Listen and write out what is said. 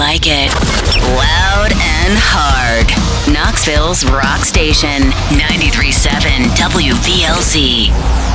like it. Loud and hard. Knoxville's rock station, 93.7 WVLZ.